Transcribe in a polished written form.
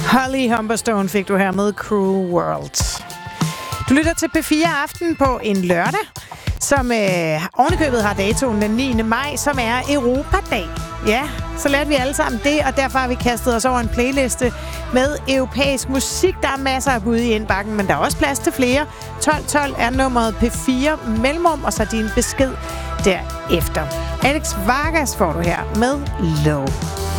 Holly Humberstone fik du her med Cruel World. Du lytter til P4 Aften på en lørdag, som ovenikøbet har datoen den 9. maj, som er Europadag. Ja, så lærte vi alle sammen det, og derfor har vi kastet os over en playliste med europæisk musik. Der er masser af bud i indbakken, men der er også plads til flere. 1212 er nummeret P4 mellemrum, og så din besked derefter. Alex Vargas får du her med Low.